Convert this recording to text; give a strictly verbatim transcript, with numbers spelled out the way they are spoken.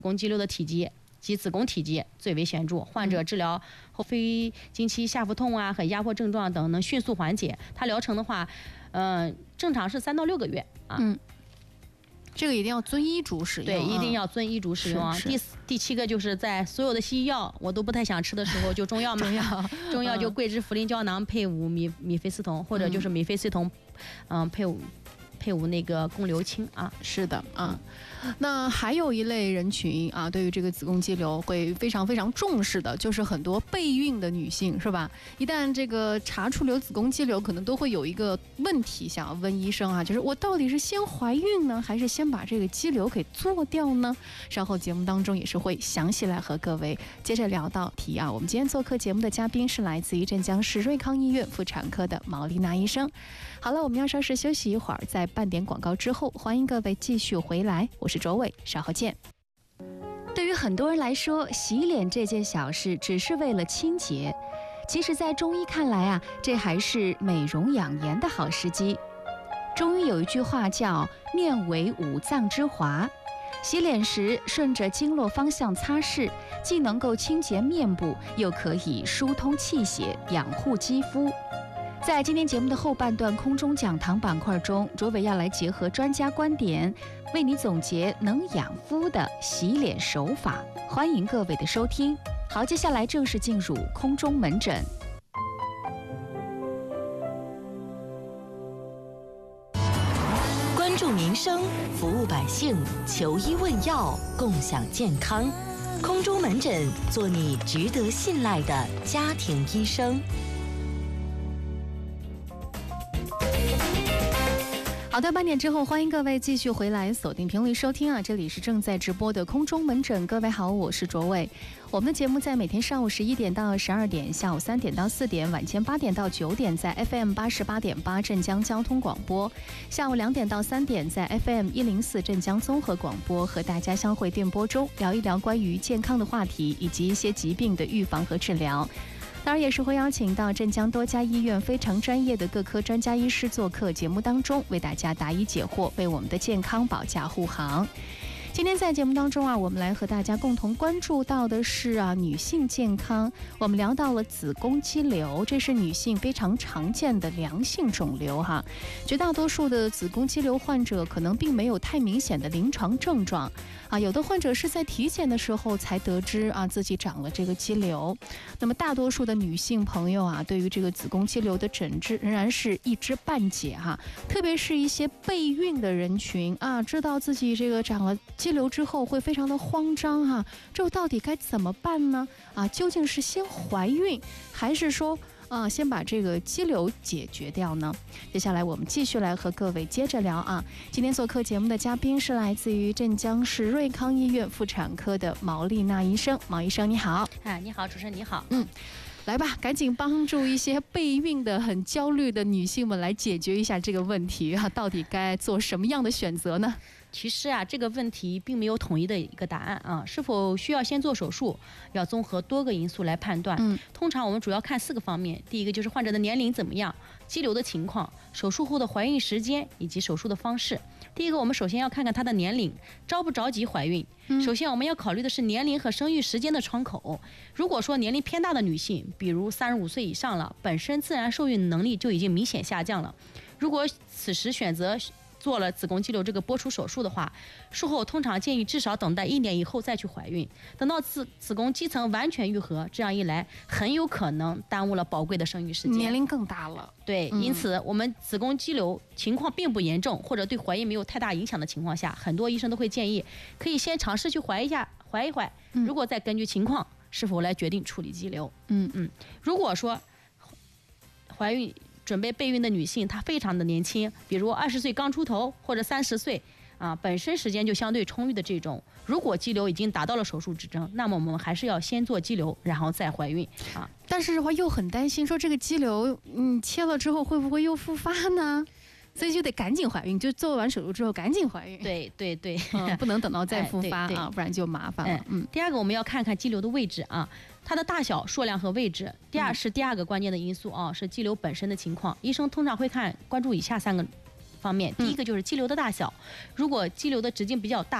宫肌瘤的体积及子宫体积最为显著，患者治疗后非经期下腹痛啊和压迫症状等能迅速缓解。它疗程的话，嗯、呃，正常是三到六个月啊。 嗯，这个一定要遵医嘱使用， 对，一定要遵医嘱使用啊。第第七个就是在所有的西医药我都不太想吃的时候，就中药嘛， 中药中药就桂枝茯苓胶囊配伍米米非司酮，或者就是米非司酮，嗯、呃，配伍。配伍那个供硫清啊， 是的啊。那还有一类人群啊，对于这个子宫肌瘤会非常非常重视的，就是很多备孕的女性，是吧？一旦这个查出有子宫肌瘤，可能都会有一个问题想要问医生啊，就是我到底是先怀孕呢，还是先把这个肌瘤给做掉呢？稍后节目当中也是会详细来和各位接着聊到题啊。我们今天做客节目的嘉宾是来自于镇江市瑞康医院妇产科的毛丽娜医生。好了，我们要稍事休息一会儿，在半点广告之后，欢迎各位继续回来，我是卓伟，稍后见。对于很多人来说，洗脸这件小事只是为了清洁，其实在中医看来啊，这还是美容养颜的好时机。中医有一句话叫面为五脏之华，洗脸时顺着经络方向擦拭，既能够清洁面部，又可以疏通气血，养护肌肤。在今天节目的后半段空中讲堂板块中，卓伟要来结合专家观点，为你总结能养肤的洗脸手法。欢迎各位的收听。好，接下来正式进入空中门诊。 关注民生，服务百姓，求医问药，共享健康。空中门诊，做你值得信赖的家庭医生。 好的，半点之后，欢迎各位继续回来锁定频率收听啊！这里是正在直播的空中门诊，各位好，我是卓伟。我们的节目在每天上午十一点到十二点，下午三点到四点，晚间八点到九点，在 F M 八十八点八镇江交通广播；下午两点到三点，在 F M 一零四镇江综合广播，和大家相会电波中聊一聊关于健康的话题，以及一些疾病的预防和治疗。当然也是会邀请到镇江多家医院非常专业的各科专家医师做客节目当中，为大家答疑解惑，为我们的健康保驾护航。今天在节目当中啊，我们来和大家共同关注到的是啊女性健康。我们聊到了子宫肌瘤，这是女性非常常见的良性肿瘤哈。绝大多数的子宫肌瘤患者可能并没有太明显的临床症状啊，有的患者是在体检的时候才得知啊自己长了这个肌瘤。那么大多数的女性朋友啊，对于这个子宫肌瘤的诊治仍然是一知半解哈，特别是一些备孕的人群啊，知道自己这个长了肌瘤之后会非常的慌张哈、啊，这到底该怎么办呢？啊，究竟是先怀孕，还是说啊先把这个肌瘤解决掉呢？接下来我们继续来和各位接着聊啊。今天做客节目的嘉宾是来自于镇江市瑞康医院妇产科的毛丽娜医生，毛医生你好。 哎，你好，主持人你好。 嗯。来吧，赶紧帮助一些备孕的很焦虑的女性们来解决一下这个问题啊，到底该做什么样的选择呢？ 其实啊，这个问题并没有统一的一个答案啊。是否需要先做手术，要综合多个因素来判断。嗯，通常我们主要看四个方面，第一个就是患者的年龄怎么样，肌瘤的情况，手术后的怀孕时间以及手术的方式。第一个，我们首先要看看她的年龄，着不着急怀孕。嗯、首先我们要考虑的是年龄和生育时间的窗口。如果说年龄偏大的女性，比如三十五岁以上了，本身自然受孕能力就已经明显下降了。如果此时选择做了子宫肌瘤这个剥除手术的话，术后通常建议至少等待一年以后再去怀孕，等到子子宫肌层完全愈合，这样一来很有可能耽误了宝贵的生育时间， 年龄更大了。 对，嗯、因此我们子宫肌瘤情况并不严重，或者对怀孕没有太大影响的情况下，很多医生都会建议可以先尝试去怀一下，怀一怀，嗯、如果再根据情况是否来决定处理肌瘤。嗯嗯，如果说怀孕准备备孕的女性，她非常的年轻，比如二十岁刚出头或者三十岁啊，本身时间就相对充裕的这种，如果肌瘤已经达到了手术指征，那么我们还是要先做肌瘤，然后再怀孕啊。 但是的话又很担心，说这个肌瘤嗯切了之后会不会又复发呢？所以就得赶紧怀孕，就做完手术之后赶紧怀孕。 对对对， 嗯、不能等到再复发、 哎、 啊，不然就麻烦了。 哎、嗯。第二个，我们要看看肌瘤的位置啊，它的大小、数量和位置。第二是第二个关键的因素啊，是肌瘤本身的情况。医生通常会看关注以下三个方面，第一个就是肌瘤的大小，如果肌瘤的直径比较大。